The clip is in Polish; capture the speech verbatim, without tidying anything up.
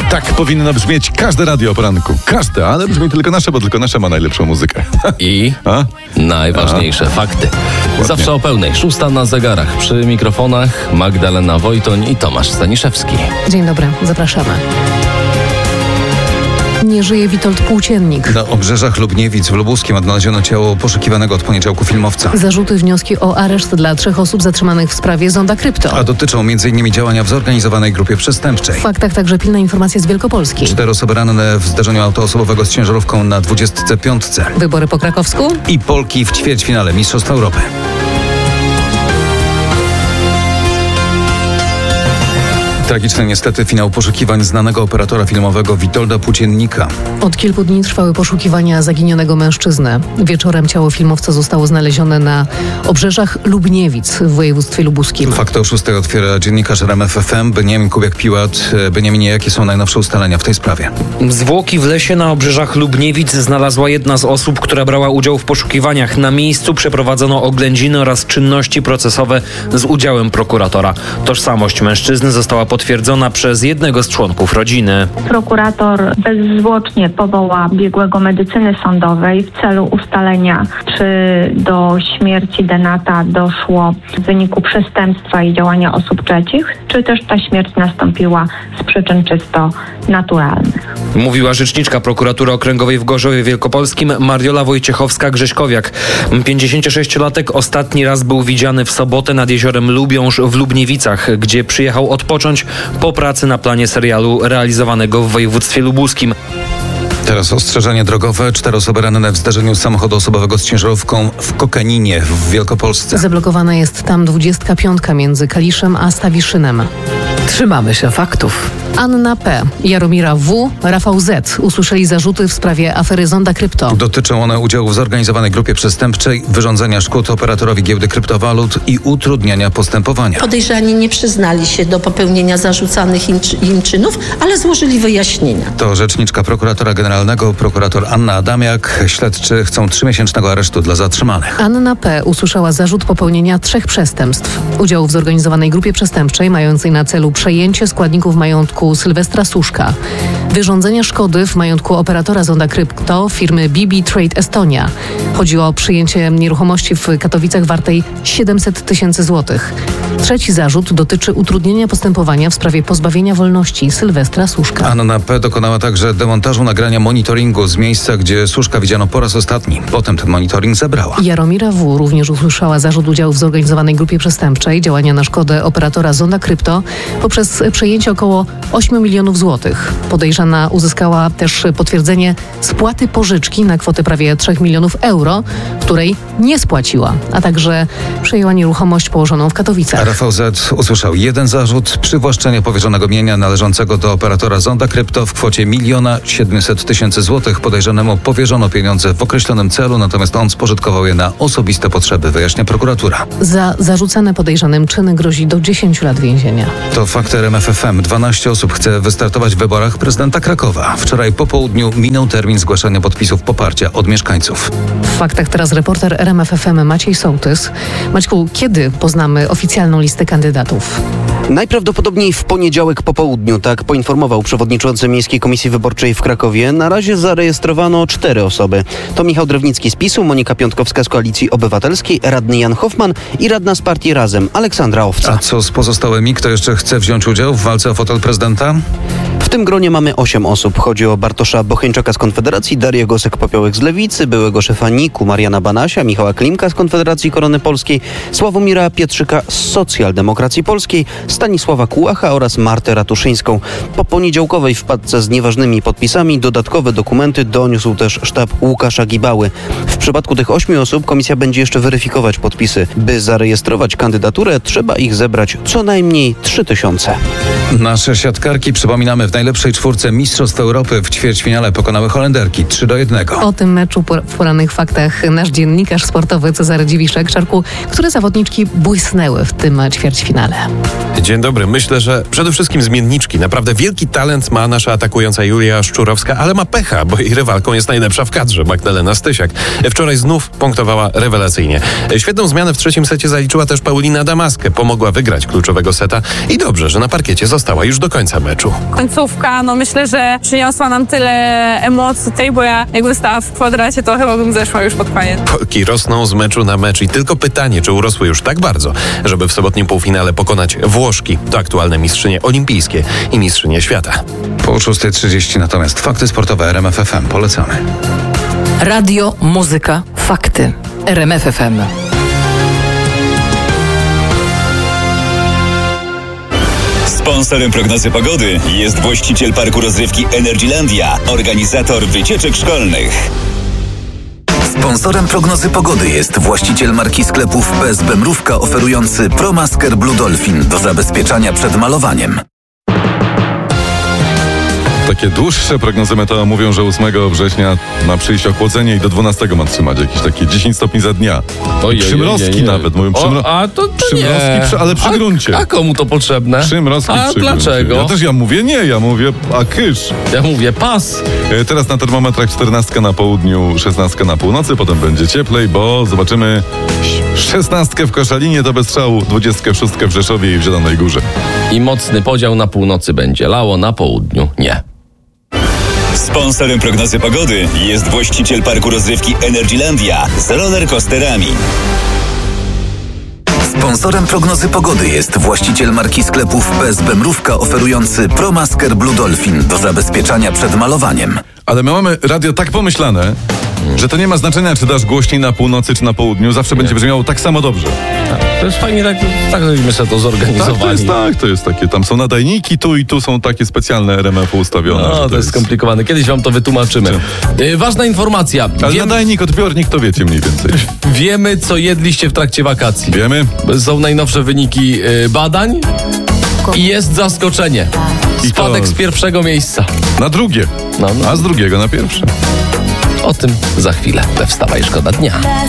Tak powinno brzmieć każde radio o poranku. Każde, ale brzmi tylko nasze, bo tylko nasze ma najlepszą muzykę. I A? najważniejsze A? fakty. Dokładnie. Zawsze o pełnej. Szósta na zegarach. Przy mikrofonach Magdalena Wojtoń i Tomasz Staniszewski. Dzień dobry, zapraszamy. Nie żyje Witold Płóciennik. Na obrzeżach Lubniewic w Lubuskiem odnaleziono ciało poszukiwanego od poniedziałku filmowca. Zarzuty, wnioski o areszt dla trzech osób zatrzymanych w sprawie Zonda Krypto. A dotyczą m.in. działania w zorganizowanej grupie przestępczej. W faktach także pilna informacja z Wielkopolski. Cztery osoby ranne w zdarzeniu autoosobowego z ciężarówką na dwudziestce piątce. Wybory po krakowsku. I Polki w ćwierćfinale Mistrzostw Europy. Tragiczny niestety finał poszukiwań znanego operatora filmowego Witolda Płóciennika. Od kilku dni trwały poszukiwania zaginionego mężczyzny. Wieczorem ciało filmowca zostało znalezione na obrzeżach Lubniewic w województwie lubuskim. Fakty o szóstej otwiera dziennikarz R M F F M Beniamin Kubiak-Piłat. Beniaminie, jakie są najnowsze ustalenia w tej sprawie? Zwłoki w lesie na obrzeżach Lubniewic znalazła jedna z osób, która brała udział w poszukiwaniach. Na miejscu przeprowadzono oględziny oraz czynności procesowe z udziałem prokuratora. Tożsamość mężczyzny została potwierdzona przez jednego z członków rodziny. Prokurator bezzwłocznie powoła biegłego medycyny sądowej w celu ustalenia, czy do śmierci Denata doszło w wyniku przestępstwa i działania osób trzecich, czy też ta śmierć nastąpiła z przyczyn czysto naturalnych. Mówiła rzeczniczka prokuratury okręgowej w Gorzowie Wielkopolskim Mariola Wojciechowska-Grześkowiak. pięćdziesięciosześciolatek ostatni raz był widziany w sobotę nad jeziorem Lubiąż w Lubniewicach, gdzie przyjechał odpocząć po pracy na planie serialu realizowanego w województwie lubuskim. Teraz ostrzeżenie drogowe. Cztery osoby ranne w zdarzeniu samochodu osobowego z ciężarówką w Kokeninie w Wielkopolsce. Zablokowana jest tam dwudziestka piątka między Kaliszem a Stawiszynem. Trzymamy się faktów. Anna P., Jaromira W., Rafał Z. usłyszeli zarzuty w sprawie afery Zonda Krypto. Dotyczą one udziału w zorganizowanej grupie przestępczej, wyrządzenia szkód operatorowi giełdy kryptowalut i utrudniania postępowania. Podejrzani nie przyznali się do popełnienia zarzucanych im, im czynów, ale złożyli wyjaśnienia. To rzeczniczka prokuratora generalnego, prokurator Anna Adamiak. Śledczy chcą trzymiesięcznego aresztu dla zatrzymanych. Anna P. usłyszała zarzut popełnienia trzech przestępstw. Udziału w zorganizowanej grupie przestępczej mającej na celu przejęcie składników majątku Sylwestra Suszka, wyrządzenia szkody w majątku operatora Zonda Krypto firmy B B Trade Estonia. Chodziło o przyjęcie nieruchomości w Katowicach wartej siedemset tysięcy złotych. Trzeci zarzut dotyczy utrudnienia postępowania w sprawie pozbawienia wolności Sylwestra Suszka. Anna P. dokonała także demontażu nagrania monitoringu z miejsca, gdzie Suszka widziano po raz ostatni. Potem ten monitoring zebrała. Jaromira W. również usłyszała zarzut udziału w zorganizowanej grupie przestępczej, działania na szkodę operatora Zonda Krypto poprzez przejęcie około ośmiu milionów złotych. Podejrzana uzyskała też potwierdzenie spłaty pożyczki na kwotę prawie trzech milionów euro, której nie spłaciła, a także przejęła nieruchomość położoną w Katowicach. Rafał Z. usłyszał jeden zarzut: przywłaszczenie powierzonego mienia należącego do operatora Zonda Krypto w kwocie miliona siedemset tysięcy złotych. Podejrzanemu powierzono pieniądze w określonym celu, natomiast on spożytkował je na osobiste potrzeby, wyjaśnia prokuratura. Za zarzucane podejrzanym czyny grozi do dziesięciu lat więzienia. To fakty R M F F M. dwanaście osób chce wystartować w wyborach prezydenta Krakowa. Wczoraj po południu minął termin zgłaszania podpisów poparcia od mieszkańców. W faktach teraz reporter R M F F M Maciej Sołtys. Maćku, kiedy poznamy oficjalną listę kandydatów? Najprawdopodobniej w poniedziałek po południu, tak poinformował przewodniczący Miejskiej Komisji Wyborczej w Krakowie. Na razie zarejestrowano cztery osoby. To Michał Drewnicki z PiSu, Monika Piątkowska z Koalicji Obywatelskiej, radny Jan Hoffman i radna z partii Razem Aleksandra Owca. A co z pozostałymi? Kto jeszcze chce wziąć udział w walce o fotel prezydenta? W tym gronie mamy osiem osób. Chodzi o Bartosza Bocheńczaka z Konfederacji, Darię Gosek-Popiołek z Lewicy, byłego szefa N I K-u Mariana Banasia, Michała Klimka z Konfederacji Korony Polskiej, Sławomira Pietrzyka z Socjaldemokracji Polskiej, Stanisława Kułacha oraz Martę Ratuszyńską. Po poniedziałkowej wpadce z nieważnymi podpisami dodatkowe dokumenty doniósł też sztab Łukasza Gibały. W przypadku tych ośmiu osób komisja będzie jeszcze weryfikować podpisy. By zarejestrować kandydaturę, trzeba ich zebrać co najmniej trzy tysiące. Nasze siatkarki, przypominamy, w najlepszej czwórce Mistrzostw Europy w ćwierćfinale pokonały Holenderki trzy do jednego. O tym meczu w porannych faktach nasz dziennikarz sportowy Cezary Dziwiszek. Czarku, które zawodniczki błysnęły w tym ćwierćfinale? Dzień dobry. Myślę, że przede wszystkim zmienniczki. Naprawdę wielki talent ma nasza atakująca Julia Szczurowska, ale ma pecha, bo jej rywalką jest najlepsza w kadrze, Magdalena Stysiak. Wczoraj znów punktowała rewelacyjnie. Świetną zmianę w trzecim secie zaliczyła też Paulina Damaskę. Pomogła wygrać kluczowego seta i dobrze, że na parkiecie została. została już do końca meczu. Końcówka, no myślę, że przyniosła nam tyle emocji tej, bo ja jakbym stała w kwadracie, to chyba bym zeszła już pod koniec. Polki rosną z meczu na mecz i tylko pytanie, czy urosły już tak bardzo, żeby w sobotnim półfinale pokonać Włoszki. To aktualne mistrzynie olimpijskie i mistrzynie świata. Po szósta trzydzieści natomiast fakty sportowe R M F F M. Polecamy. Radio, muzyka, fakty. R M F F M. Sponsorem prognozy pogody jest właściciel parku rozrywki Energylandia, organizator wycieczek szkolnych. Sponsorem prognozy pogody jest właściciel marki sklepów P S B Mrówka oferujący ProMasker Blue Dolphin do zabezpieczania przed malowaniem. Takie dłuższe prognozy meteo mówią, że ósmego września ma przyjść ochłodzenie i do dwunastego ma trzymać jakieś takie dziesięć stopni za dnia. Ojej, Przymrozki ojej, ojej. nawet mówią. Przymro... O, a to, to Przymrozki, nie. przy... ale przy a, gruncie. A komu to potrzebne? Przymrozki A przy dlaczego? gruncie. Ja też ja mówię nie, ja mówię a kysz. Ja mówię pas. E, teraz na termometrach czternastka na południu, szesnastka na północy, potem będzie cieplej, bo zobaczymy szesnastkę w Koszalinie, to bez strzału, dwudziestkę w szóstkę w Rzeszowie i w Zielonej Górze. I mocny podział na północy będzie lało, na południu nie. Sponsorem prognozy pogody jest właściciel parku rozrywki Energylandia z rollercoasterami. Sponsorem prognozy pogody jest właściciel marki sklepów P S B Mrówka oferujący ProMasker Blue Dolphin do zabezpieczania przed malowaniem. Ale my mamy radio tak pomyślane, że to nie ma znaczenia, czy dasz głośniej na północy, czy na południu, zawsze będzie brzmiało tak samo dobrze. To jest fajnie, tak, tak żeśmy sobie to zorganizowali. Tak, to jest, tak, to jest takie, tam są nadajniki, tu i tu są takie specjalne R M F ustawione. No, to, to jest skomplikowane. Kiedyś wam to wytłumaczymy. Yy, ważna informacja. Ale Wiem, nadajnik, odbiornik to wiecie mniej więcej. Wiemy, co jedliście w trakcie wakacji. Wiemy? Są najnowsze wyniki yy, badań i jest zaskoczenie. I Spadek to... z pierwszego miejsca. Na drugie, No, no. a z drugiego na pierwsze. O tym za chwilę we Wstawaj, szkoda dnia.